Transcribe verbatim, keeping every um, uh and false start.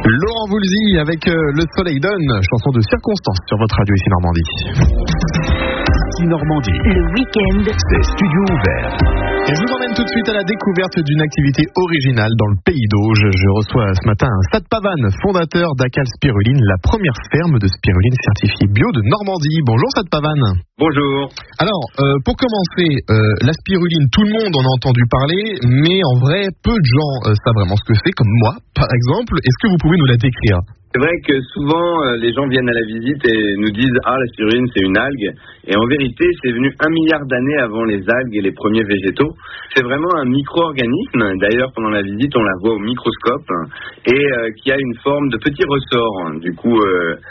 Laurent Voulzy avec euh, Le Soleil donne, chanson de circonstance sur votre radio ici Normandie. Ici Normandie. Le week-end, C'est studio ouvert. Et je vous emmène tout de suite à la découverte d'une activité originale dans le Pays d'Auge. Je reçois ce matin un Sat Pavan, fondateur d'Acal Spiruline, la première ferme de spiruline certifiée bio de Normandie. Bonjour Sat Pavan. Bonjour. Alors, euh, pour commencer, euh, la spiruline, tout le monde en a entendu parler, mais en vrai, peu de gens euh, savent vraiment ce que c'est, comme moi, par exemple. Est-ce que vous pouvez nous la décrire ? C'est vrai que souvent, euh, les gens viennent à la visite et nous disent « Ah, la spiruline, c'est une algue ». Et en vérité, c'est venu un milliard d'années avant les algues et les premiers végétaux. C'est vraiment un micro-organisme. D'ailleurs, pendant la visite, on la voit au microscope et euh, qui a une forme de petit ressort. Du coup, euh,